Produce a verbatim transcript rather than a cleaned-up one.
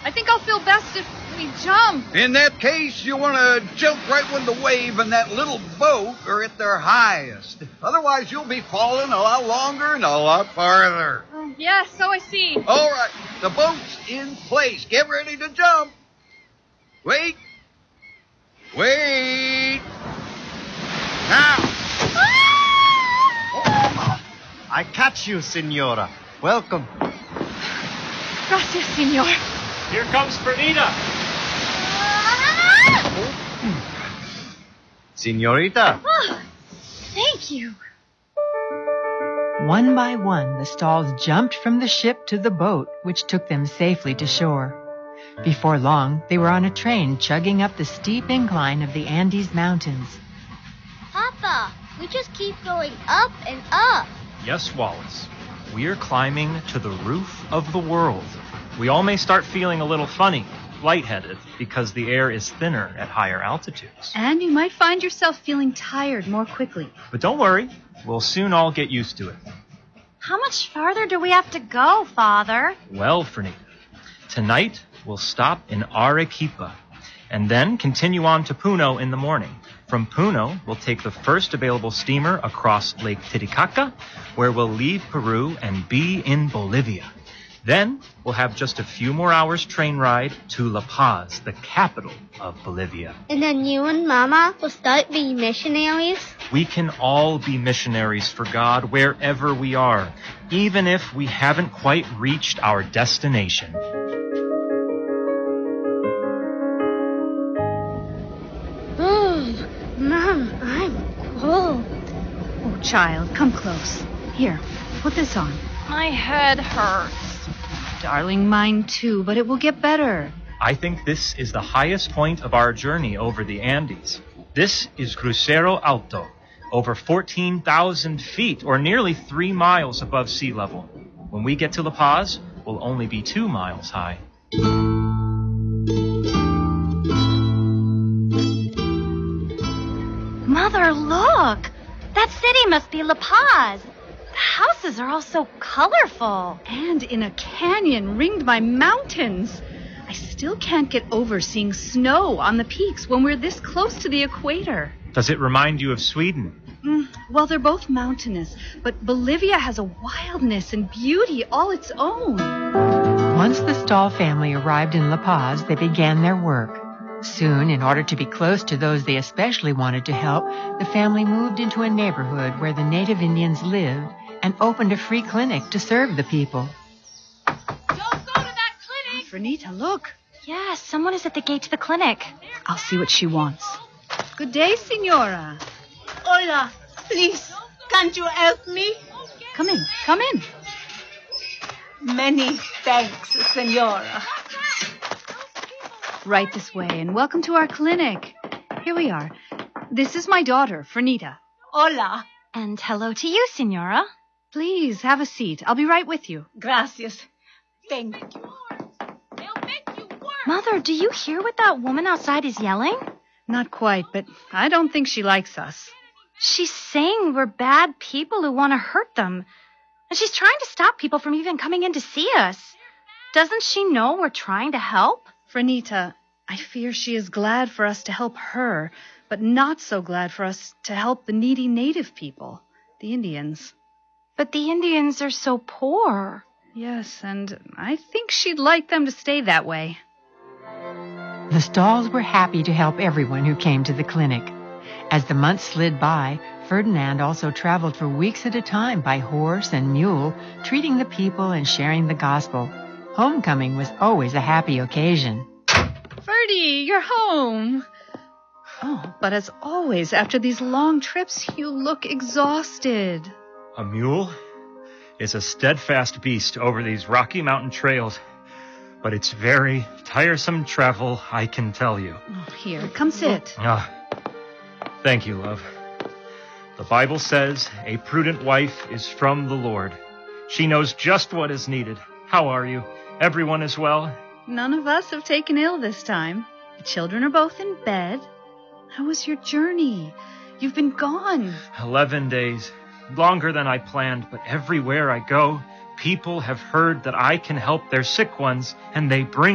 I think I'll feel best if we jump. In that case, you want to jump right when the wave and that little boat are at their highest. Otherwise, you'll be falling a lot longer and a lot farther. Oh, yeah, so I see. All right, the boat's in place. Get ready to jump. Wait. Wait. Now. Ah! I catch you, Senora. Welcome. Gracias, senor. Here comes Fernita. Ah! Senorita. Oh, thank you. One by one, the Stalls jumped from the ship to the boat, which took them safely to shore. Before long, they were on a train chugging up the steep incline of the Andes Mountains. Papa, we just keep going up and up. Yes, Wallace. We're climbing to the roof of the world. We all may start feeling a little funny, lightheaded, because the air is thinner at higher altitudes. And you might find yourself feeling tired more quickly. But don't worry, we'll soon all get used to it. How much farther do we have to go, Father? Well, Fernita, tonight we'll stop in Arequipa and then continue on to Puno in the morning. From Puno, we'll take the first available steamer across Lake Titicaca, where we'll leave Peru and be in Bolivia. Then we'll have just a few more hours train ride to La Paz, the capital of Bolivia. And then you and Mama will start being missionaries? We can all be missionaries for God wherever we are, even if we haven't quite reached our destination. Oh, Mom, I'm cold. Oh, child, come close. Here, put this on. My head hurts. Darling, mine too, but it will get better. I think this is the highest point of our journey over the Andes. This is Crucero Alto, over fourteen thousand feet, or nearly three miles above sea level. When we get to La Paz, we'll only be two miles high. Mother, look! That city must be La Paz. The houses are all so colorful. And in a canyon ringed by mountains. I still can't get over seeing snow on the peaks when we're this close to the equator. Does it remind you of Sweden? Mm, well, they're both mountainous, but Bolivia has a wildness and beauty all its own. Once the Stall family arrived in La Paz, they began their work. Soon, in order to be close to those they especially wanted to help, the family moved into a neighborhood where the native Indians lived and opened a free clinic to serve the people. Don't go to that clinic! Fernita, look. Yeah, someone is at the gate to the clinic. I'll see what she wants. Good day, Senora. Hola, please, can't you help me? Come in, come in. Many thanks, Senora. Right this way, and welcome to our clinic. Here we are. This is my daughter, Fernita. Hola. And hello to you, Senora. Please, have a seat. I'll be right with you. Gracias. Thank you. Mother, do you hear what that woman outside is yelling? Not quite, but I don't think she likes us. She's saying we're bad people who want to hurt them. And she's trying to stop people from even coming in to see us. Doesn't she know we're trying to help? Fernita, I fear she is glad for us to help her, but not so glad for us to help the needy native people, the Indians. But the Indians are so poor. Yes, and I think she'd like them to stay that way. The Stalls were happy to help everyone who came to the clinic. As the months slid by, Ferdinand also traveled for weeks at a time by horse and mule, treating the people and sharing the gospel. Homecoming was always a happy occasion. Ferdy, you're home. Oh, but as always, after these long trips, you look exhausted. A mule is a steadfast beast over these Rocky Mountain trails, but it's very tiresome travel, I can tell you. Oh, here, come sit. Ah, thank you, love. The Bible says a prudent wife is from the Lord. She knows just what is needed. How are you? Everyone is well? None of us have taken ill this time. The children are both in bed. How was your journey? You've been gone. Eleven days. Longer than I planned, but everywhere I go, people have heard that I can help their sick ones, and they bring